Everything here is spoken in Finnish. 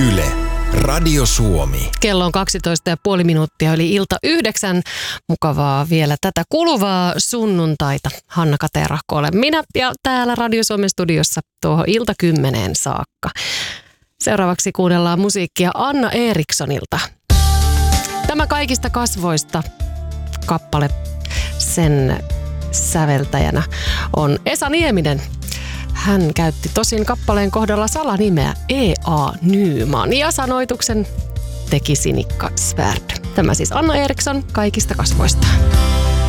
Yle, Radio Suomi. Kello on 12,5 minuuttia yli ilta 9. Mukavaa vielä tätä kuluvaa sunnuntaita. Hanna Katerahko olen minä ja täällä Radio Suomen studiossa tuohon ilta 10 saakka. Seuraavaksi kuunnellaan musiikkia Anna Erikssonilta. Tämä Kaikista kasvoista kappale, sen säveltäjänä on Esa Nieminen. Hän käytti tosin kappaleen kohdalla salanimeä E.A. Nyman ja sanoituksen teki Sinikka Svärd. Tämä siis Anna Eriksson Kaikista kasvoista.